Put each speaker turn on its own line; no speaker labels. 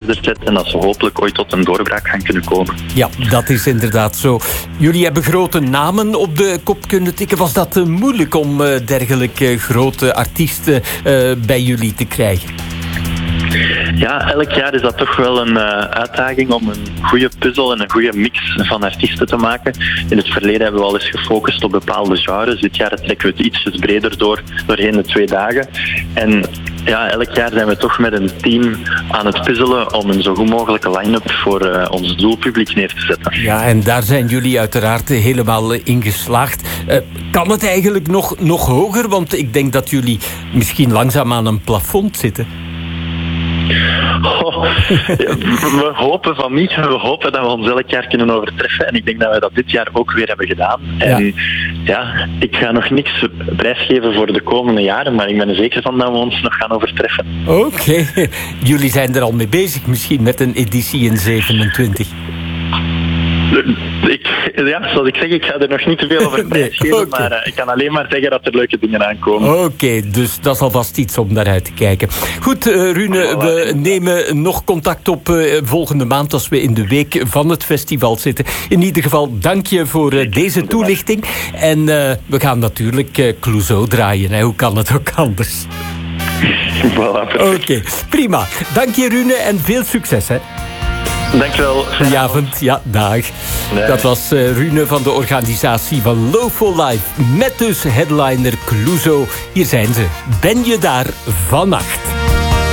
verder zet en dat ze hopelijk ooit tot een doorbraak gaan kunnen komen.
Ja, dat is inderdaad zo. Jullie hebben grote namen op de kop kunnen tikken. Was dat moeilijk om dergelijke grote artiesten bij jullie te krijgen?
Ja, elk jaar is dat toch wel een uitdaging om een goede puzzel en een goede mix van artiesten te maken. In het verleden hebben we al eens gefocust op bepaalde genres. Dit jaar trekken we het ietsjes breder doorheen de 2 dagen. En ja, elk jaar zijn we toch met een team aan het puzzelen om een zo goed mogelijke line-up voor ons doelpubliek neer te zetten.
Ja, en daar zijn jullie uiteraard helemaal in geslaagd. Kan het eigenlijk nog hoger? Want ik denk dat jullie misschien langzaam aan een plafond zitten.
We hopen van niet. We hopen dat we ons elk jaar kunnen overtreffen. En ik denk dat we dat dit jaar ook weer hebben gedaan. En ja, ik ga nog niks prijsgeven voor de komende jaren, maar ik ben er zeker van dat we ons nog gaan overtreffen.
Oké. Jullie zijn er al mee bezig, misschien met een editie in 27.
Zoals ik zeg, ik ga er nog niet te veel over prijsgeven, maar ik kan alleen maar zeggen dat er leuke dingen aankomen.
Oké, dus dat is alvast iets om naar uit te kijken. Goed, Rune, we nemen nog contact op volgende maand als we in de week van het festival zitten. In ieder geval, dank je voor deze toelichting. En we gaan natuurlijk Clouseau draaien, hè. Hoe kan het ook anders? Oké, prima. Dank je, Rune, en veel succes, hè.
Dankjewel.
Goedenavond. Ja, dag. Nee. Dat was Rune van de organisatie van Lo-Fi Live. Met dus headliner Clouseau. Hier zijn ze. Ben je daar vannacht?